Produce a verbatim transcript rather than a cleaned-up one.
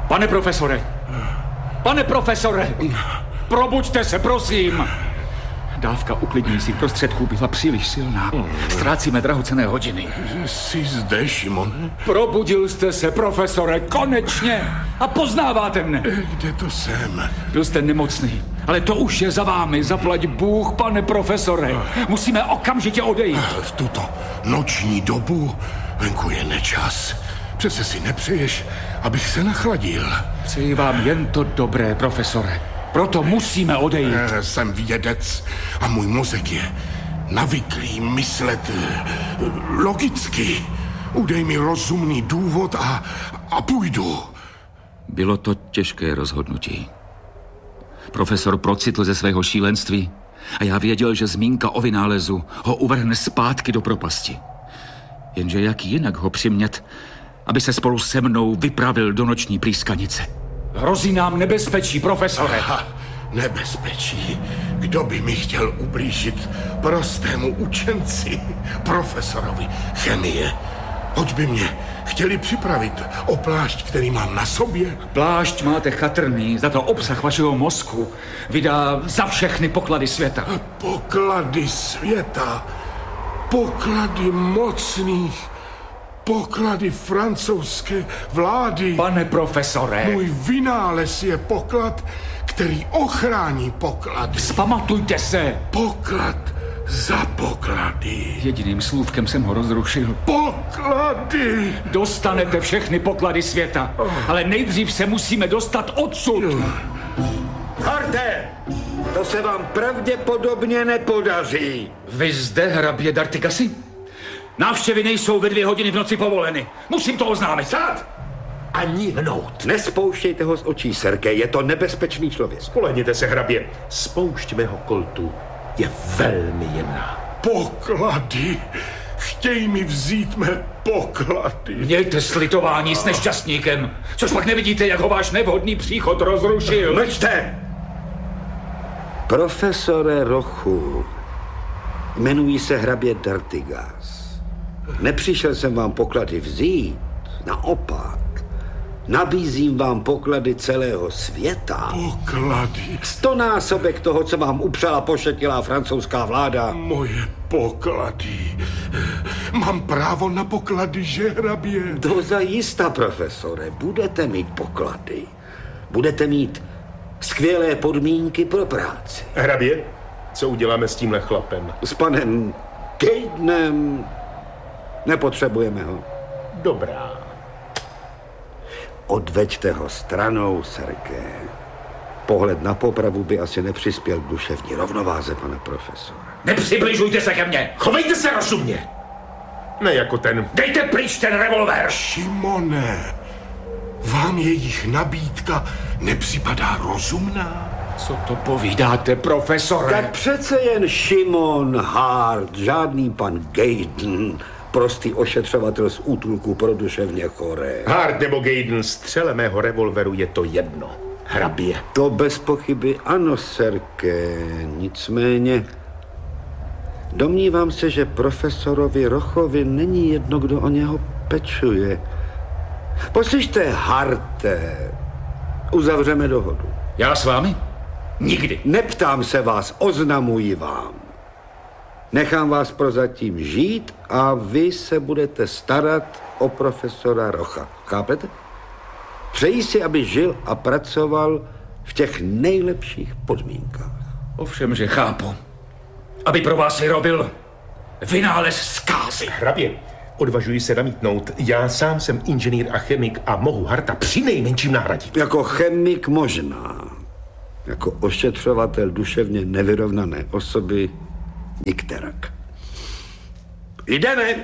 Pane profesore! Pane profesore! Probuďte se, prosím! Dávka uklidňujících prostředků byla příliš silná. Ztrácíme drahocenné hodiny. Jsi zde, Šimone? Probudil jste se, profesore, konečně! A poznáváte mne. Kde to jsem? Byl jste nemocný, ale to už je za vámi. Zaplať Bůh, pane profesore. Musíme okamžitě odejít. V tuto noční dobu venku je nečas. Přece si nepřeješ, abych se nachladil. Přeji vám jen to dobré, profesore. Proto musíme odejít. Jsem vědec a můj mozek je navyklý myslet logicky. Udej mi rozumný důvod a, a půjdu. Bylo to těžké rozhodnutí. Profesor procitl ze svého šílenství a já věděl, že zmínka o vynálezu ho uvrhne zpátky do propasti. Jenže jak jinak ho přimět, aby se spolu se mnou vypravil do noční plískanice? Hrozí nám nebezpečí, profesore. Aha, nebezpečí. Kdo by mi chtěl ublížit prostému učenci, profesorovi chemie? Hoď by mě chtěli připravit o plášť, který mám na sobě. Plášť máte chatrný, za to obsah vašeho mozku vydá za všechny poklady světa. Poklady světa. Poklady mocných. Poklady francouzské vlády. Pane profesore. Můj vynález je poklad, který ochrání poklady. Vzpamatujte se. Poklad za poklady. Jediným slůvkem jsem ho rozrušil. Poklady. Dostanete všechny poklady světa, ale nejdřív se musíme dostat odsud. Harte, to se vám pravděpodobně nepodaří. Vy zde, hrabě d'Artigasi? Návštěvy nejsou ve dvě hodiny v noci povoleny. Musím to oznámit. Stát! Ani hnout. Nespouštějte ho z očí, Serke, je to nebezpečný člověk. Spolehněte se, hrabě. Spoušť mého koltu je velmi jemná. Poklady. Chtějí mi vzít mé poklady. Mějte slitování s nešťastníkem, což pak nevidíte, jak ho váš nevhodný příchod rozrušil. Mlčte! Profesore Rochu, jmenuji se hrabě d'Artigas. Nepřišel jsem vám poklady vzít, naopak. Nabízím vám poklady celého světa. Poklady. Stonásobek toho, co vám upřela pošetilá francouzská vláda. Moje poklady. Mám právo na poklady, že, hrabě? Dozajista, profesore, budete mít poklady. Budete mít skvělé podmínky pro práci. Hrabě, co uděláme s tímhle chlapem? S panem Gaydenem nepotřebujeme ho. Dobrá. Odveďte ho stranou, Serge. Pohled na popravu by asi nepřispěl k duševní rovnováze, pane profesore. Nepřibližujte se ke mně! Chovejte se rozumně! Ne jako ten. Dejte pryč ten revolver! Šimone, vám jejich nabídka nepřipadá rozumná? Co to povídáte, profesore? Tak přece jen Šimon Hart, žádný pan Gayden, prostý ošetřovatel z útulku pro duševně choré. Hart nebo Gayden, střele mého revolveru je to jedno. Hrabě. To bez pochyby ano, Serke, nicméně domnívám se, že profesorovi Rochovi není jedno, kdo o něho pečuje. Poslyšte, Harte, uzavřeme dohodu. Já s vámi? Nikdy. Neptám se vás, oznamuji vám. Nechám vás prozatím žít a vy se budete starat o profesora Rocha. Chápete? Přeji si, aby žil a pracoval v těch nejlepších podmínkách. Ovšem, že chápu. Aby pro vás vyrobil vynález zkázy. Hrabě, odvažuji se namítnout. Já sám jsem inženýr a chemik a mohu Harta přinejmenším nahradit. Jako chemik možná. Jako ošetřovatel duševně nevyrovnané osoby nikterak. Jdeme!